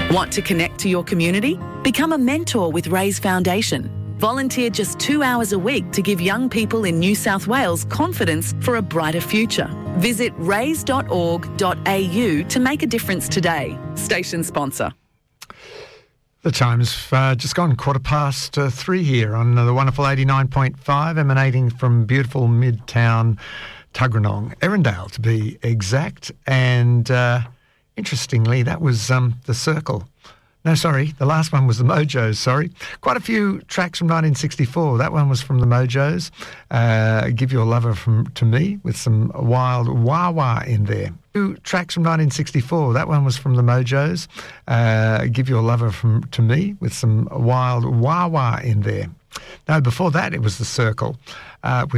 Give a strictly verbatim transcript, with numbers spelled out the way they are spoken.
Want to connect to your community? Become a mentor with Raise Foundation. Volunteer just two hours a week to give young people in New South Wales confidence for a brighter future. Visit raise dot org dot a u to make a difference today. Station sponsor. The time's uh, just gone quarter past uh, three here on the wonderful eighty-nine point five, emanating from beautiful Midtown Tuggeranong, Erindale to be exact. And uh, interestingly, that was um, The Circle. No, sorry, the last one was the Mojos, sorry. Quite a few tracks from nineteen sixty-four. That one was from the Mojos. Uh, Give Your Lover from to Me with some wild wah-wah in there. Two tracks from nineteen sixty-four. That one was from the Mojos. Uh, Give Your Lover from to Me with some wild wah-wah in there. No, before that it was The Circle. Uh,